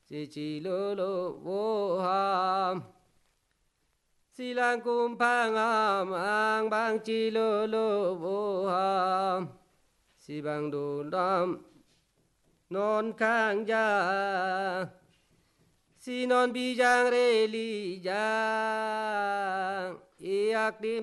chỉ lô lô vô hàm si lang cung phang am ang bang chi lô lô vô hàm si bang đồ nam non khang gia si non bi jang re li jang iak dim